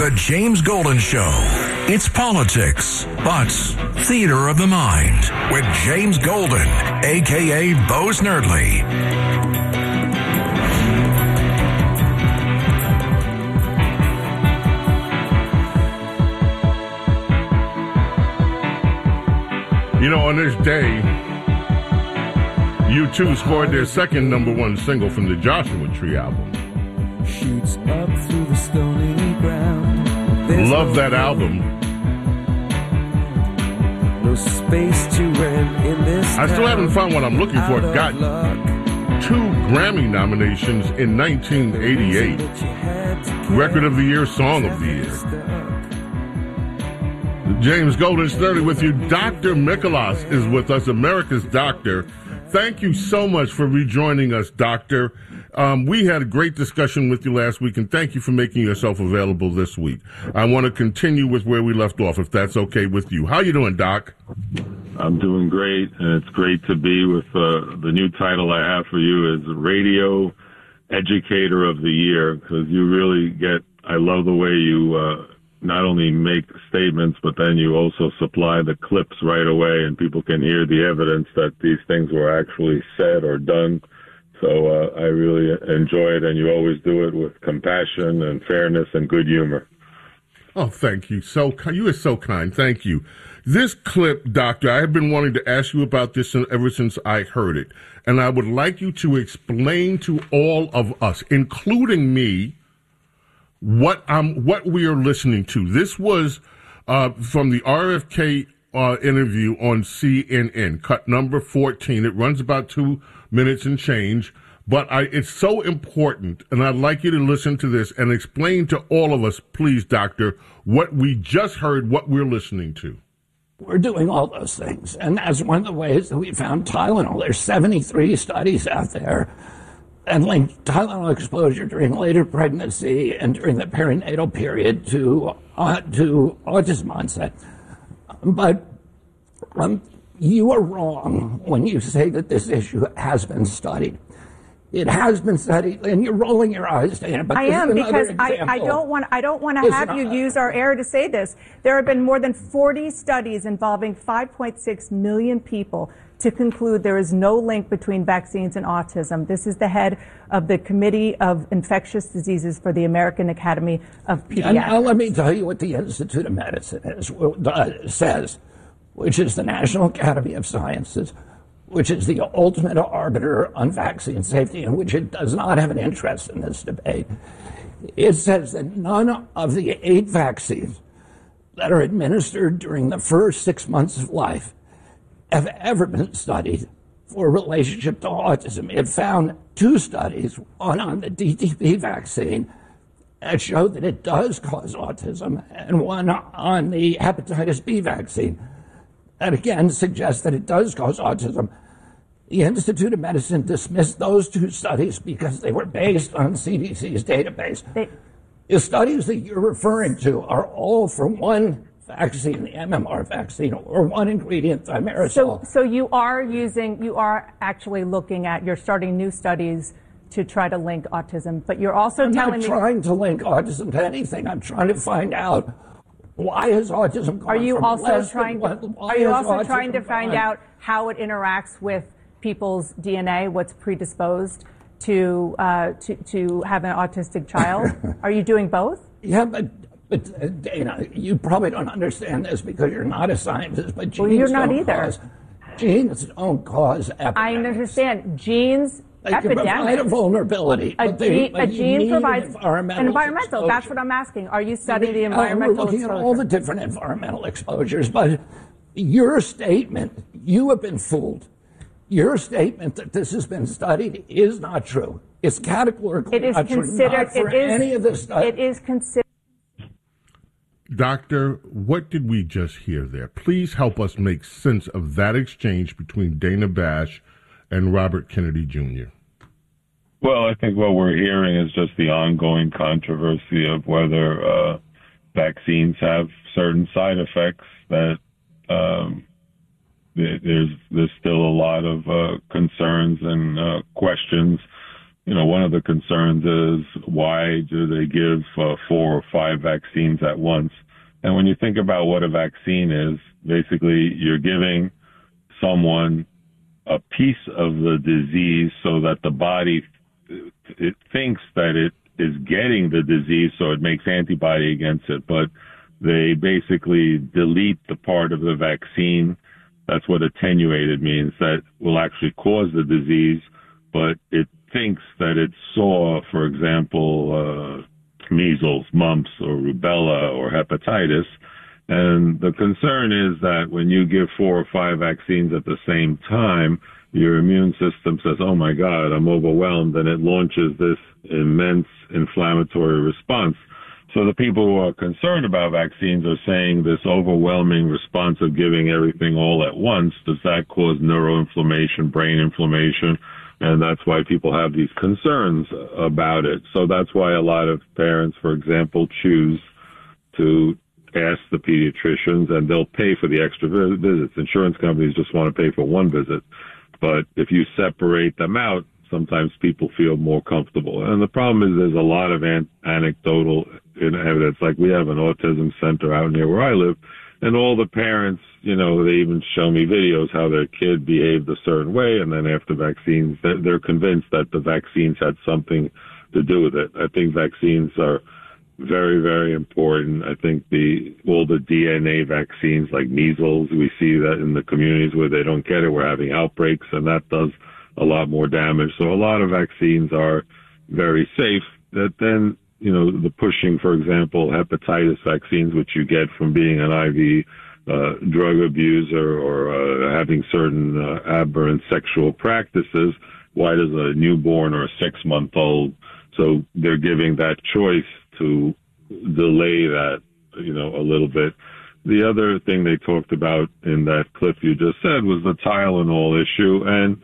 The James Golden Show. It's politics, but theater of the mind with James Golden, a.k.a. Bo Snerdley. You know, on this day, U2 scored their second number one single from the Joshua Tree album. Shoots up through the stony ground. Love that album. No space to rent in this I still haven't found what I'm looking for. Got 2 Grammy nominations in 1988. Record of the Year, Song of the Year. James Golden Snerdley with you. Dr. Mikolas is with us, America's doctor. Thank you so much for rejoining us, Doctor. We had a great discussion with you last week, and thank you for making yourself available this week. I want to continue with where we left off, if that's okay with you. How you doing, Doc? I'm doing great, and it's great to be with the new title I have for you is Radio Educator of the Year, because you really I love the way you not only make statements, but then you also supply the clips right away, and people can hear the evidence that these things were actually said or done. So I really enjoy it, and you always do it with compassion and fairness and good humor. Oh, thank you. You are so kind. Thank you. This clip, Doctor, I have been wanting to ask you about this ever since I heard it, and I would like you to explain to all of us, including me, what we are listening to. This was from the RFK interview on CNN, cut number 14. It runs about 2 minutes and change, but it's so important, and I'd like you to listen to this and explain to all of us, please, Doctor, what we just heard, what we're listening to. We're doing all those things, and that's one of the ways that we found Tylenol. There's 73 studies out there and linked Tylenol exposure during later pregnancy and during the perinatal period to autism onset. But you are wrong when you say that this issue has been studied. It has been studied, and you're rolling your eyes, Dana. But I am, because I don't want to have you use our air to say this. There have been more than 40 studies involving 5.6 million people to conclude there is no link between vaccines and autism. This is the head of the Committee of Infectious Diseases for the American Academy of Pediatrics. And now let me tell you what the Institute of Medicine says, which is the National Academy of Sciences, which is the ultimate arbiter on vaccine safety, and which it does not have an interest in this debate. It says that none of the 8 vaccines that are administered during the first 6 months of life have ever been studied for a relationship to autism. It found 2 studies, one on the DTP vaccine that showed that it does cause autism, and one on the hepatitis B vaccine that again suggests that it does cause autism. The Institute of Medicine dismissed those 2 studies because they were based on CDC's database. The studies that you're referring to are all for one vaccine, the MMR vaccine, or one ingredient, thimerosal. So you are actually looking at, you're starting new studies to try to link autism, but you're also telling me... I'm not trying to link autism to anything. I'm trying to find out, why is autism gone Are you from also less trying than, to, why are you is also autism trying to find gone? out how it interacts with people's DNA, what's predisposed to have an autistic child? Are you doing both? Yeah, but Dana, you probably don't understand this because you're not a scientist, but genes you're not either. Genes don't cause epidemics. I understand. Genes, they can provide a vulnerability. A gene provides environmental. That's what I'm asking. Are you studying the environmental We're looking exposure? at all the different environmental exposures, but your statement, you have been fooled. Your statement that this has been studied is not true. It's categorically not true. Not for any of the studies. It is considered. Doctor, what did we just hear there? Please help us make sense of that exchange between Dana Bash and Robert Kennedy Jr. Well, I think what we're hearing is just the ongoing controversy of whether vaccines have certain side effects that there's still a lot of concerns and questions one of the concerns is why do they give 4 or 5 vaccines at once? And when you think about what a vaccine is, basically you're giving someone a piece of the disease so that the body it thinks that it is getting the disease, so it makes antibody against it. But they basically delete the part of the vaccine. That's what attenuated means, that will actually cause the disease, but it thinks that it saw, for example, measles, mumps, or rubella, or hepatitis. And the concern is that when you give 4 or 5 vaccines at the same time, your immune system says, oh my God, I'm overwhelmed, and it launches this immense inflammatory response. So the people who are concerned about vaccines are saying this overwhelming response of giving everything all at once, does that cause neuroinflammation, brain inflammation? And that's why people have these concerns about it. So that's why a lot of parents, for example, choose to ask the pediatricians, and they'll pay for the extra visits. Insurance companies just want to pay for one visit. But if you separate them out, sometimes people feel more comfortable. And the problem is there's a lot of anecdotal evidence. Like we have an autism center out near where I live, and all the parents, they even show me videos how their kid behaved a certain way, and then after vaccines, they're convinced that the vaccines had something to do with it. I think vaccines are very, very important. I think all the DNA vaccines like measles, we see that in the communities where they don't get it, we're having outbreaks, and that does a lot more damage. So a lot of vaccines are very safe. That then, the pushing, for example, hepatitis vaccines, which you get from being an IV drug abuser or having certain aberrant sexual practices, why does a newborn or a 6-month-old? So they're giving that choice to delay that, a little bit. The other thing they talked about in that clip you just said was the Tylenol issue. And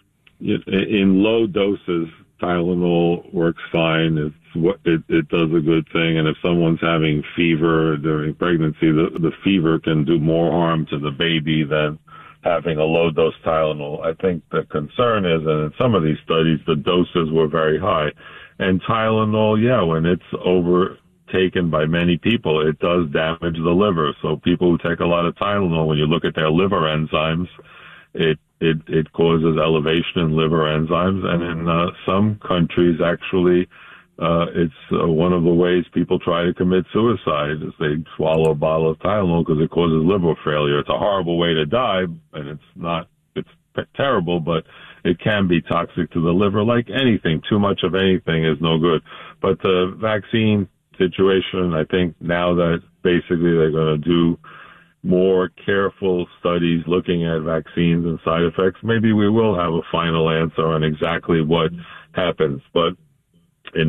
in low doses, Tylenol works fine. It does a good thing. And if someone's having fever during pregnancy, the fever can do more harm to the baby than having a low dose Tylenol. I think the concern is, and in some of these studies, the doses were very high. And Tylenol, when it's overtaken by many people, it does damage the liver. So people who take a lot of Tylenol, when you look at their liver enzymes, it causes elevation in liver enzymes. And in some countries, actually, it's one of the ways people try to commit suicide is they swallow a bottle of Tylenol because it causes liver failure. It's a horrible way to die, and it's terrible, but it can be toxic to the liver. Like anything, too much of anything is no good. But the vaccine situation, I think now that basically they're going to do more careful studies looking at vaccines and side effects, maybe we will have a final answer on exactly what happens. But in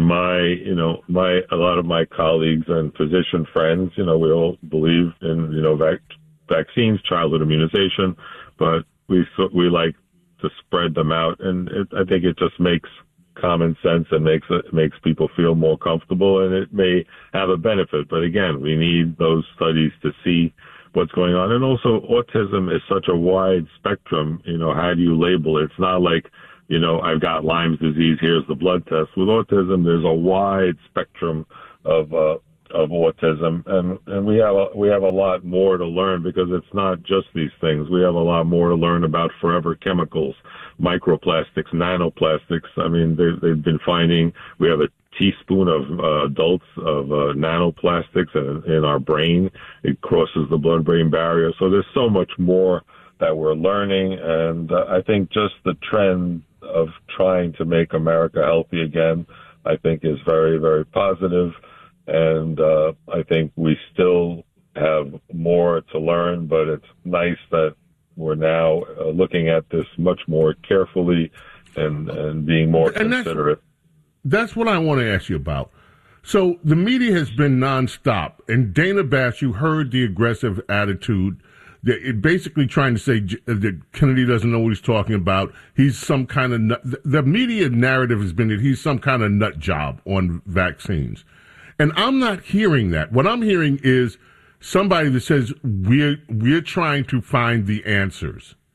a lot of my colleagues and physician friends, we all believe in, vaccines, childhood immunization, but we like to spread them out. And I think it just makes common sense and makes people feel more comfortable, and it may have a benefit. But again, we need those studies to see what's going on. And also autism is such a wide spectrum. How do you label it? It's not like, I've got Lyme's disease, here's the blood test. With autism, there's a wide spectrum of autism, and we have a lot more to learn because it's not just these things. We have a lot more to learn about forever chemicals, microplastics, nanoplastics. I mean, they've been finding we have a teaspoon of adults of nanoplastics in our brain. It crosses the blood-brain barrier. So there's so much more that we're learning, and I think just the trend of trying to make America healthy again, I think is very, very positive. And I think we still have more to learn, but it's nice that we're now looking at this much more carefully and being more considerate. That's what I want to ask you about. So the media has been nonstop, and Dana Bash, you heard the aggressive attitude. It basically trying to say that Kennedy doesn't know what he's talking about. He's some kind of nut. The media narrative has been that he's some kind of nut job on vaccines. And I'm not hearing that. What I'm hearing is somebody that says we're trying to find the answers.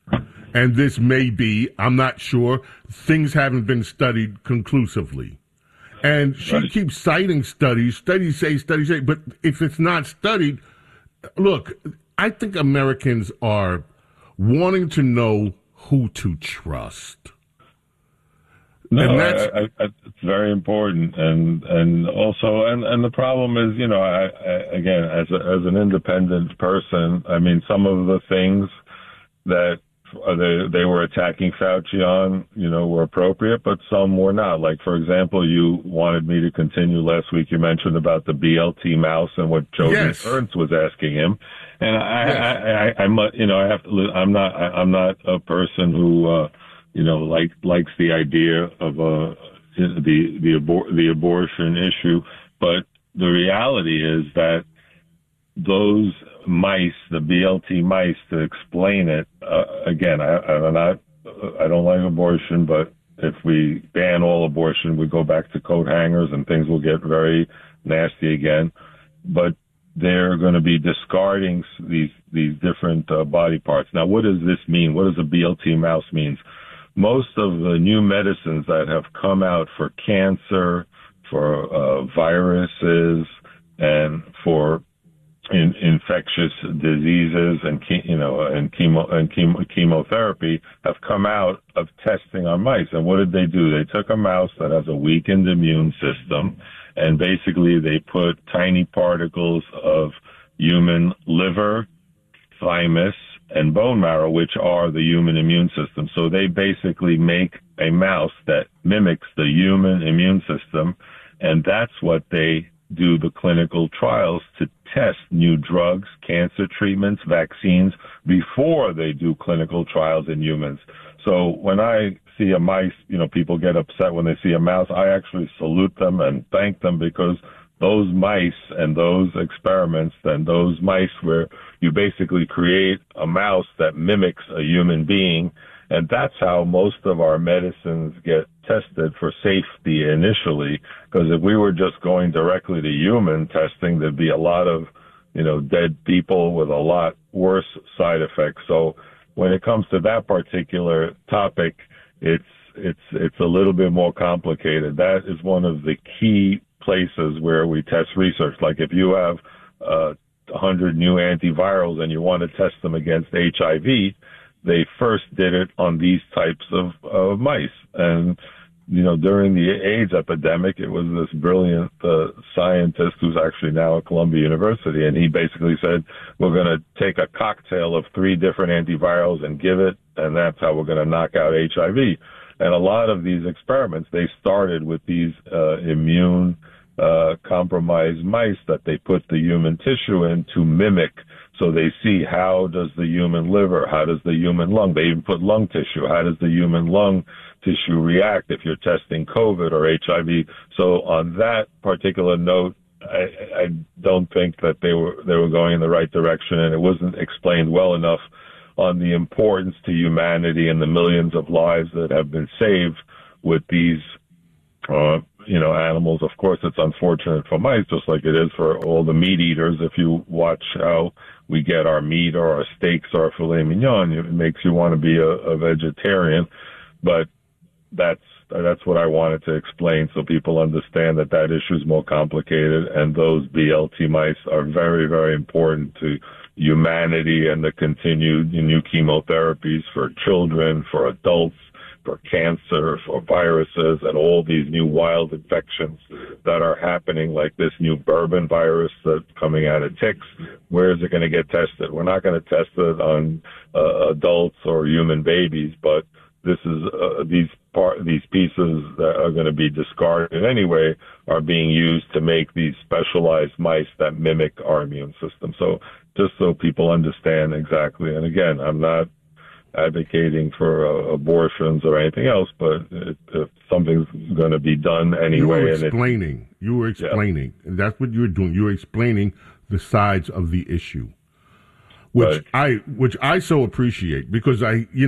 And this may be, I'm not sure, things haven't been studied conclusively. And she keeps citing studies say, but if it's not studied, look, I think Americans are wanting to know who to trust. No, it's very important, and also, and the problem is, again, as an independent person, I mean, some of the things that they were attacking Fauci on, were appropriate, but some were not. Like, for example, you wanted me to continue last week. You mentioned about the BLT mouse and what Jody Ernst was asking him, and I'm not a person who. Likes the idea of the abortion issue, but the reality is that those mice, the BLT mice, to explain it again, I don't like abortion, but if we ban all abortion, we go back to coat hangers and things will get very nasty again. But they're going to be discarding these different body parts. Now, what does this mean? What does a BLT mouse mean? Most of the new medicines that have come out for cancer, for viruses, and for infectious diseases and chemotherapy have come out of testing on mice. And what did they do? They took a mouse that has a weakened immune system, and basically they put tiny particles of human liver, thymus, and bone marrow, which are the human immune system. So they basically make a mouse that mimics the human immune system, and that's what they do the clinical trials to test new drugs, cancer treatments, vaccines, before they do clinical trials in humans. So when I see a mice, people get upset when they see a mouse. I actually salute them and thank them, because those mice and those experiments and those mice where you basically create a mouse that mimics a human being, and that's how most of our medicines get tested for safety initially, because if we were just going directly to human testing, there'd be a lot of, dead people with a lot worse side effects. So when it comes to that particular topic, it's a little bit more complicated. That is one of the key places where we test research. Like if you have 100 new antivirals and you want to test them against HIV, they first did it on these types of mice. And, during the AIDS epidemic, it was this brilliant scientist who's actually now at Columbia University, and he basically said, we're going to take a cocktail of 3 different antivirals and give it, and that's how we're going to knock out HIV. And a lot of these experiments, they started with these immune compromised mice that they put the human tissue in to mimic. So they see, how does the human liver, how does the human lung, they even put lung tissue, how does the human lung tissue react if you're testing COVID or HIV. So on that particular note, I don't think that they were going in the right direction, and it wasn't explained well enough on the importance to humanity and the millions of lives that have been saved with these animals. Of course, it's unfortunate for mice, just like it is for all the meat eaters. If you watch how we get our meat or our steaks or our filet mignon, it makes you want to be a vegetarian. But that's what I wanted to explain, so people understand that issue is more complicated, and those BLT mice are very, very important to humanity and the continued new chemotherapies for children, for adults, for cancer, for viruses, and all these new wild infections that are happening, like this new bourbon virus that's coming out of ticks. Where is it going to get tested? We're not going to test it on adults or human babies, but this is these pieces that are going to be discarded anyway are being used to make these specialized mice that mimic our immune system. So just so people understand exactly, and again, I'm not advocating for abortions or anything else, but if something's going to be done anyway. You were explaining. And that's what you were doing. You were explaining the sides of the issue, which I so appreciate, because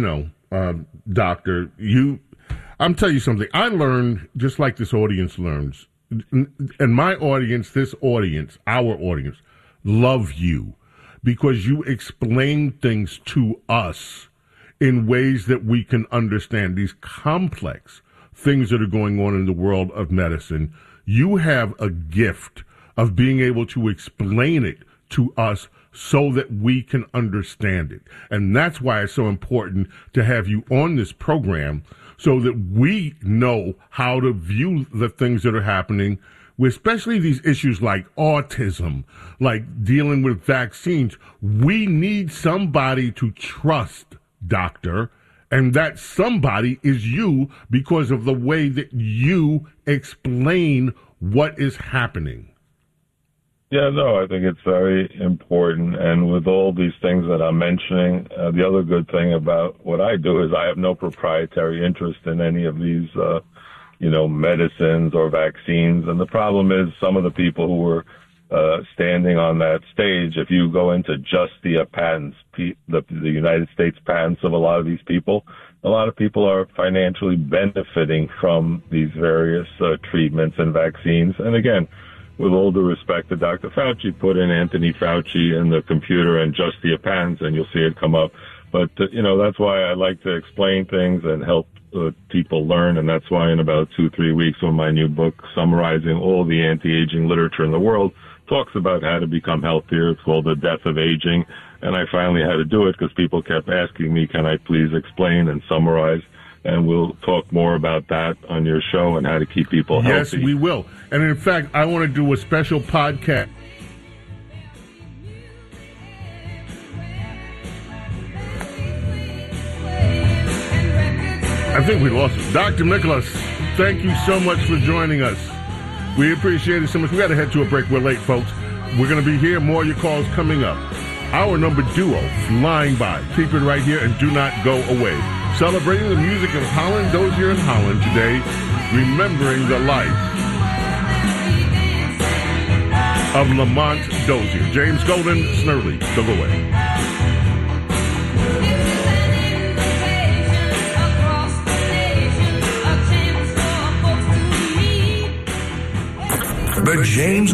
Doctor, I'm telling you something. I learned just like this audience learns, and my audience, our audience, love you because you explain things to us in ways that we can understand, these complex things that are going on in the world of medicine. You have a gift of being able to explain it to us so that we can understand it. And that's why it's so important to have you on this program so that we know how to view the things that are happening, especially these issues like autism, like dealing with vaccines. We need somebody to trust, doctor, and that somebody is you because of the way that you explain what is happening. Yeah, no, I think it's very important. And with all these things that I'm mentioning, the other good thing about what I do is I have no proprietary interest in any of these, medicines or vaccines. And the problem is some of the people who were standing on that stage, if you go into just the patents, the United States patents of a lot of these people, a lot of people are financially benefiting from these various treatments and vaccines. And again, with all due respect to Dr. Fauci, put in Anthony Fauci in the computer and just the patents, and you'll see it come up. But, that's why I like to explain things and help people learn. And that's why in about 2-3 weeks when my new book summarizing all the anti-aging literature in the world talks about how to become healthier. It's called The Death of Aging. And I finally had to do it because people kept asking me, can I please explain and summarize? And we'll talk more about that on your show and how to keep people healthy. Yes, we will. And in fact, I want to do a special podcast. I think we lost it. Dr. Miklas, thank you so much for joining us. We appreciate it so much. We got to head to a break. We're late, folks. We're going to be here. More of your calls coming up. Our number duo flying by. Keep it right here and do not go away. Celebrating the music of Holland Dozier and Holland today, remembering the life of Lamont Dozier. James Golden, Snerdley, don't go away. The James